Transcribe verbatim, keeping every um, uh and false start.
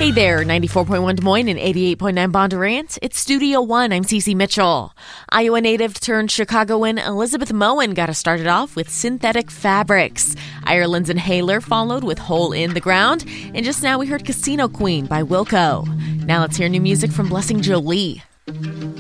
Hey there, ninety-four point one Des Moines and eighty-eight point nine Bondurant. It's Studio One. I'm Cece Mitchell. Iowa native turned Chicagoan Elizabeth Moen got us started off with Synthetic Fabrics. Ireland's Inhaler followed with Hole in the Ground. And just now we heard Casino Queen by Wilco. Now let's hear new music from Blessing Jolie.